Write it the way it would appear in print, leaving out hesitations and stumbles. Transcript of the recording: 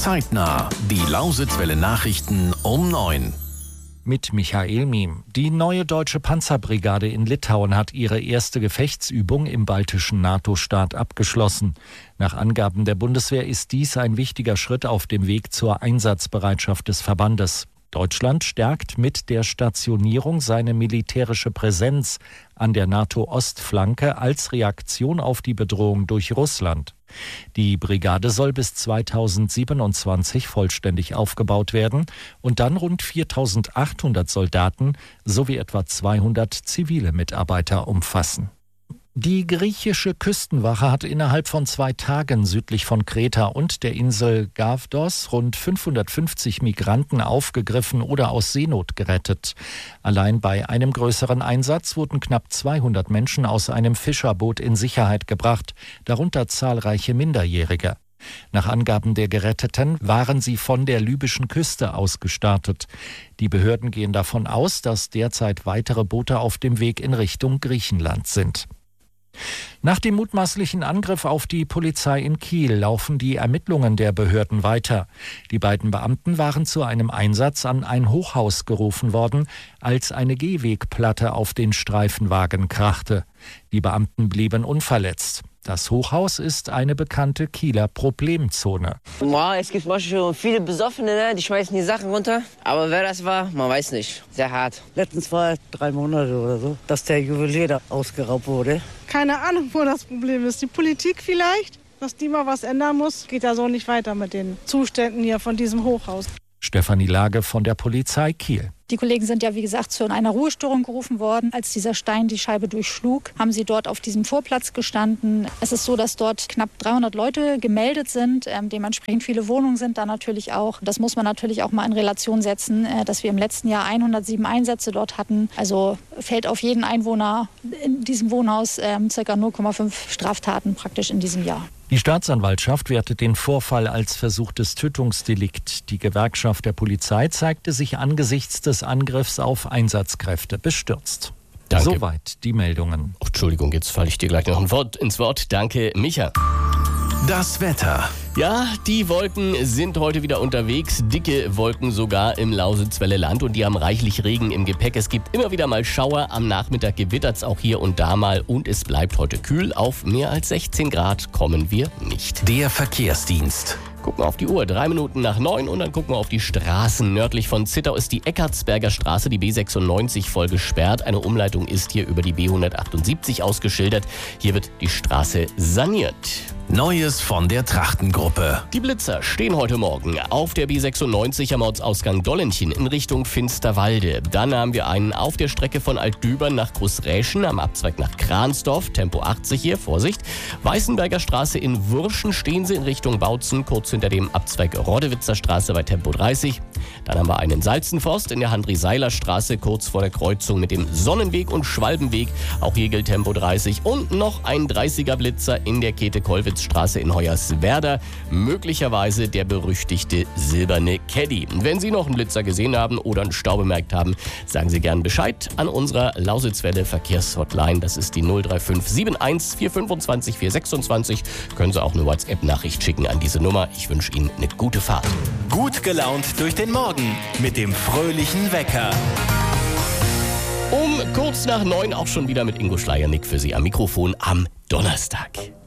Zeitnah. Die Lausitzwelle Nachrichten um 9. Mit Michael Miem. Die neue deutsche Panzerbrigade in Litauen hat ihre erste Gefechtsübung im baltischen NATO-Staat abgeschlossen. Nach Angaben der Bundeswehr ist dies ein wichtiger Schritt auf dem Weg zur Einsatzbereitschaft des Verbandes. Deutschland stärkt mit der Stationierung seine militärische Präsenz an der NATO-Ostflanke als Reaktion auf die Bedrohung durch Russland. Die Brigade soll bis 2027 vollständig aufgebaut werden und dann rund 4.800 Soldaten sowie etwa 200 zivile Mitarbeiter umfassen. Die griechische Küstenwache hat innerhalb von 2 Tagen südlich von Kreta und der Insel Gavdos rund 550 Migranten aufgegriffen oder aus Seenot gerettet. Allein bei einem größeren Einsatz wurden knapp 200 Menschen aus einem Fischerboot in Sicherheit gebracht, darunter zahlreiche Minderjährige. Nach Angaben der Geretteten waren sie von der libyschen Küste aus gestartet. Die Behörden gehen davon aus, dass derzeit weitere Boote auf dem Weg in Richtung Griechenland sind. Nach dem mutmaßlichen Angriff auf die Polizei in Kiel laufen die Ermittlungen der Behörden weiter. Die beiden Beamten waren zu einem Einsatz an ein Hochhaus gerufen worden, als eine Gehwegplatte auf den Streifenwagen krachte. Die Beamten blieben unverletzt. Das Hochhaus ist eine bekannte Kieler Problemzone. Es gibt manchmal viele Besoffene, die schmeißen die Sachen runter. Aber wer das war, man weiß nicht. Sehr hart. Letztens war 3 Monate oder so, dass der Juwelier da ausgeraubt wurde. Keine Ahnung, wo das Problem ist. Die Politik vielleicht, dass die mal was ändern muss. Geht da so nicht weiter mit den Zuständen hier von diesem Hochhaus. Stefanie Lage von der Polizei Kiel. Die Kollegen sind ja, wie gesagt, zu einer Ruhestörung gerufen worden. Als dieser Stein die Scheibe durchschlug, haben sie dort auf diesem Vorplatz gestanden. Es ist so, dass dort knapp 300 Leute gemeldet sind. Dementsprechend viele Wohnungen sind da natürlich auch. Das muss man natürlich auch mal in Relation setzen, dass wir im letzten Jahr 107 Einsätze dort hatten. Also fällt auf jeden Einwohner in diesem Wohnhaus ca. 0,5 Straftaten praktisch in diesem Jahr. Die Staatsanwaltschaft wertet den Vorfall als versuchtes Tötungsdelikt. Die Gewerkschaft der Polizei zeigte sich angesichts des Angriffs auf Einsatzkräfte bestürzt. Danke. Soweit die Meldungen. Oh, Entschuldigung, jetzt falle ich dir gleich noch ein Wort ins Wort. Danke, Micha. Das Wetter. Ja, die Wolken sind heute wieder unterwegs. Dicke Wolken sogar im Lausitzwelle Land und die haben reichlich Regen im Gepäck. Es gibt immer wieder mal Schauer. Am Nachmittag gewittert es auch hier und da mal und es bleibt heute kühl. Auf mehr als 16 Grad kommen wir nicht. Der Verkehrsdienst. Gucken wir auf die Uhr, 3 Minuten nach 9 und dann gucken wir auf die Straßen. Nördlich von Zittau ist die Eckartsberger Straße, die B96 voll gesperrt. Eine Umleitung ist hier über die B178 ausgeschildert. Hier wird die Straße saniert. Neues von der Trachtengruppe. Die Blitzer stehen heute Morgen auf der B96 am Ortsausgang Dollenchen in Richtung Finsterwalde. Dann haben wir einen auf der Strecke von Altdübern nach Großräschen am Abzweig nach Kransdorf, Tempo 80 hier, Vorsicht. Weißenberger Straße in Würschen stehen sie in Richtung Bautzen, kurz hinter dem Abzweig Rodewitzer Straße bei Tempo 30. Dann haben wir einen in Salzenforst in der Handri-Seiler-Straße, kurz vor der Kreuzung mit dem Sonnenweg und Schwalbenweg. Auch hier gilt Tempo 30. Und noch ein 30er Blitzer in der Käthe-Kollwitz-Straße in Hoyerswerda. Möglicherweise der berüchtigte silberne Caddy. Wenn Sie noch einen Blitzer gesehen haben oder einen Stau bemerkt haben, sagen Sie gern Bescheid an unserer Lausitzwelle Verkehrshotline. Das ist die 035 71 425 426. Können Sie auch eine WhatsApp-Nachricht schicken an diese Nummer. Ich wünsche Ihnen eine gute Fahrt. Gut gelaunt durch den Morgen mit dem fröhlichen Wecker. Um kurz nach 9 auch schon wieder mit Ingo Schleiernick für Sie am Mikrofon am Donnerstag.